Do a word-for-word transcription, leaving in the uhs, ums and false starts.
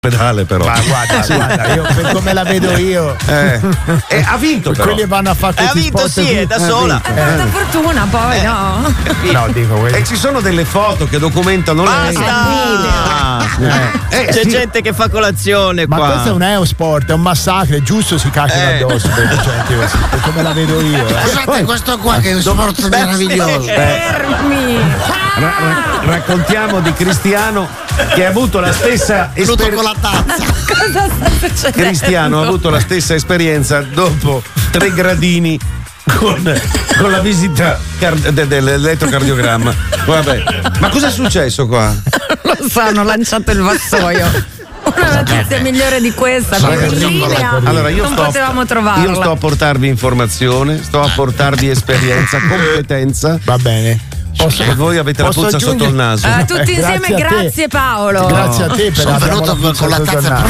pedale però. Ma guarda, Sì. guarda, io per come la vedo io. Eh. Eh, ha vinto però. Quelli vanno a fare Eh, ha questi vinto, sport sì, qui. è da sola. Ha tanta fortuna poi, no? No, dico quelli. E ci sono delle foto che documentano lei. Basta! Eh, C'è sì. gente che fa colazione Ma qua. questo è un eosport, è un massacro, è giusto si cacciano Eh. addosso per la gente così, per come la vedo io. Eh. Scusate, questo qua che è un sport meraviglioso. Fermi! Ra- ra- raccontiamo di Cristiano che ha avuto la stessa Venuto con esperienza. la tazza. Cosa sta succedendo? Cristiano ha avuto la stessa esperienza dopo tre gradini con, con la visita car- de- dell'elettrocardiogramma. Vabbè, ma cosa è successo qua? Lo so, hanno lanciato il vassoio. Una notizia migliore di questa, Sai più che in sono linea. Allora io non sto, potevamo trovarla. io sto a portarvi informazione, sto a portarvi esperienza, competenza. Va bene. Posso, e voi avete la posso puzza sotto il aggiungere- naso. Ah, tutti Eh, insieme, grazie a te. grazie Paolo. Grazie a te per Sono abbiamo venuto puzza con la sotto il tazza naso.